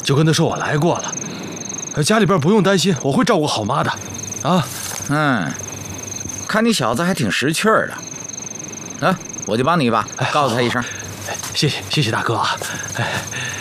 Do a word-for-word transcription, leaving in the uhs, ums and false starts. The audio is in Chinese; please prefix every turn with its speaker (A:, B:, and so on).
A: 就跟他说我来过了，家里边不用担心，我会照顾好妈的。啊，
B: 嗯，看你小子还挺识趣儿的。啊，我就帮你一把，告诉他一声。
A: 谢谢谢谢大哥啊。哎。